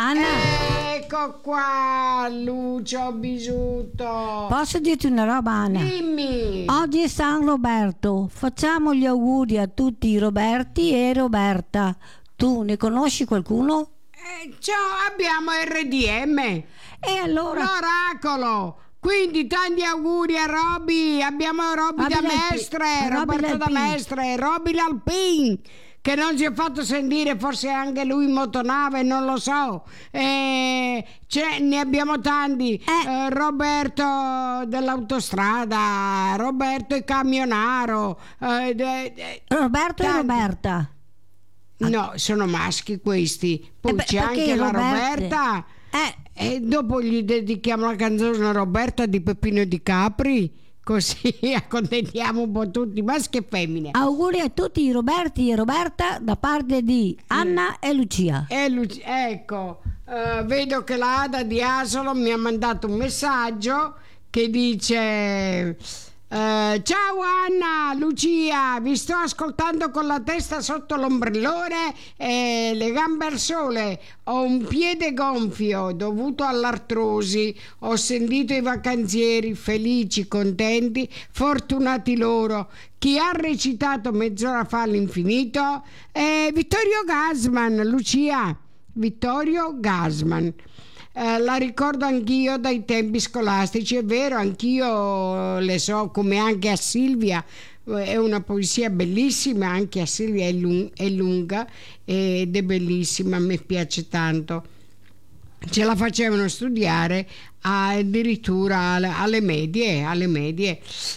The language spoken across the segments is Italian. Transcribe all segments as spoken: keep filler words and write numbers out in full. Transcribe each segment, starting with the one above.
Anna, ecco qua, Lucio Bisuto. posso dirti una roba, Anna? Dimmi. Oggi è San Roberto, facciamo gli auguri a tutti i Roberti e Roberta. Tu ne conosci qualcuno? Eh, ciao, abbiamo R D M. E allora? L'oracolo. Quindi tanti auguri a Roby. Abbiamo Roby Roby da Lalpi- Mestre, Roby Roberto da Lalpin. Mestre, Roby Lalpin, che non si è fatto sentire, forse anche lui in motonave, non lo so. Eh, c'è- ne abbiamo tanti. Eh. Eh, Roberto dell'autostrada, Roberto il camionaro. eh, de- de- Roberto e tanti. Roberta. No, sono maschi questi. Poi Eh beh, c'è perché anche la Roberte? Roberta. Eh, E dopo gli dedichiamo la canzone Roberta di Peppino Di Capri, così accontentiamo un po' tutti, maschi e femmine. auguri a tutti i Roberti e Roberta da parte di Anna e Lucia. E Luci- ecco, eh, vedo che la Ada di Asolo mi ha mandato un messaggio che dice: eh, ciao Anna, Lucia, vi sto ascoltando con la testa sotto l'ombrellone e le gambe al sole. Ho un piede gonfio dovuto all'artrosi. Ho sentito i vacanzieri felici, contenti, fortunati loro. Chi ha recitato mezz'ora fa all'infinito è Vittorio Gassman, Lucia. Vittorio Gassman. Eh, la ricordo anch'io dai tempi scolastici, è vero, anch'io le so, come anche a Silvia. È una poesia bellissima, anche a Silvia è, lung- è lunga ed è bellissima, mi piace tanto. Ce la facevano studiare addirittura alle, alle medie, alle medie.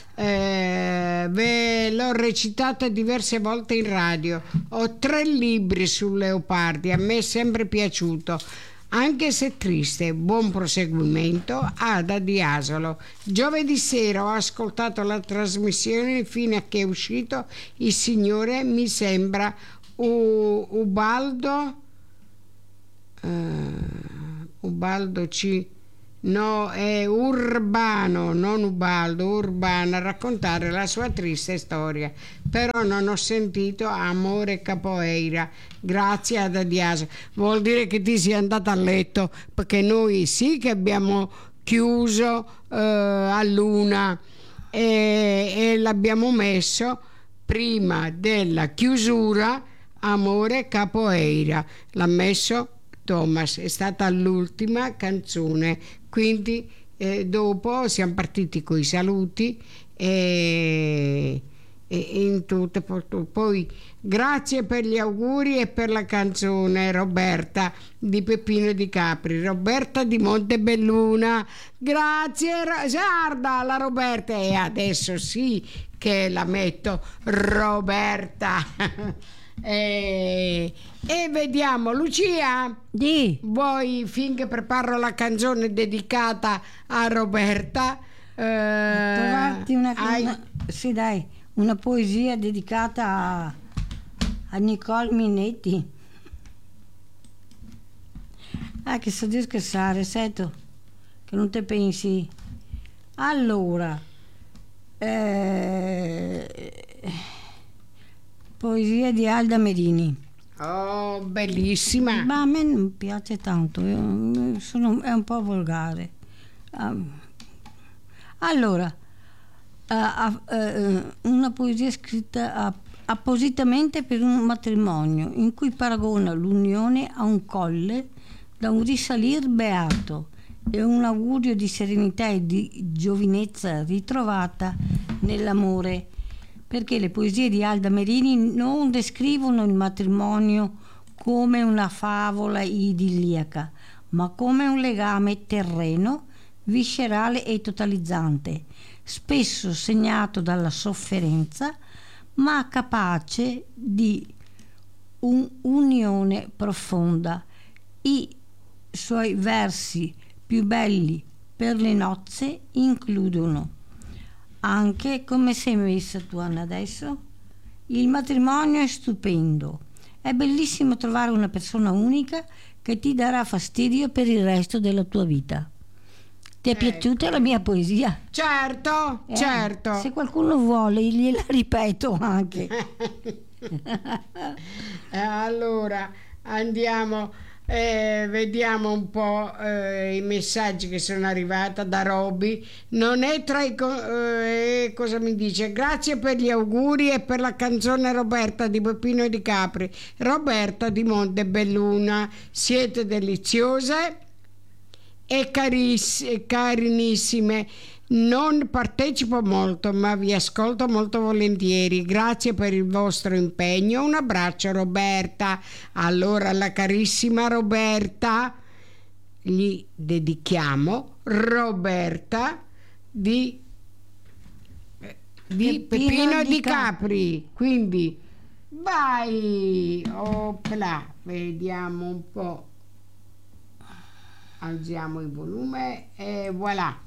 Eh, ve l'ho recitata diverse volte in radio. Ho tre libri su Leopardi, a me è sempre piaciuto. Anche se triste. Buon proseguimento, Ada di Asolo. Giovedì sera ho ascoltato la trasmissione fino a che è uscito il signore, mi sembra U- Ubaldo uh, Ubaldo C no, è Urbano, non Ubaldo, Urbano, a raccontare la sua triste storia. Però non ho sentito Amore Capoeira. Grazie ad Adiaso. Vuol dire che ti sei andata a letto, perché noi sì che abbiamo chiuso eh, a luna e, e l'abbiamo messo prima della chiusura Amore Capoeira. L'ha messo Thomas, è stata l'ultima canzone, quindi eh, dopo siamo partiti con i saluti e, e in tutte, poi grazie per gli auguri e per la canzone Roberta di Peppino Di Capri, Roberta di Montebelluna, grazie, guarda la Roberta, e adesso sì che la metto Roberta. E, e vediamo, Lucia, Di. vuoi, finché preparo la canzone dedicata a Roberta, eh, Trovarti una, hai- una- sì, dai, una poesia dedicata a, a Nicole Minetti. Ah, che so di scherzare, sento che non te pensi. Allora, eh, poesia di Alda Merini. oh, bellissima. Ma a me non piace tanto, io sono- è un po' volgare. Ah, allora, ah, ah, eh, una poesia scritta a- appositamente per un matrimonio in cui paragona l'unione a un colle da un risalir beato e un augurio di serenità e di giovinezza ritrovata nell'amore, perché le poesie di Alda Merini non descrivono il matrimonio come una favola idilliaca, ma come un legame terreno, viscerale e totalizzante, spesso segnato dalla sofferenza, ma capace di un'unione profonda. I suoi versi più belli per le nozze includono anche, come sei messa tu Anna adesso, il matrimonio è stupendo, è bellissimo trovare una persona unica che ti darà fastidio per il resto della tua vita. Ti è Ecco. piaciuta la mia poesia? Certo, Eh, certo. Se qualcuno vuole gliela ripeto anche. Eh, allora andiamo Eh, vediamo un po' eh, i messaggi che sono arrivati da Roby. Non è tra i co- eh, cosa mi dice? Grazie per gli auguri e per la canzone Roberta di Peppino e di Capri. Roberta di Montebelluna, siete deliziose e cariss- carinissime. Non partecipo molto, ma vi ascolto molto volentieri. Grazie per il vostro impegno. Un abbraccio, Roberta. Allora, alla carissima Roberta gli dedichiamo Roberta di, di Peppino Peppino di di Capri. Capri. Quindi, vai! Opla, vediamo un po'. Alziamo il volume e voilà.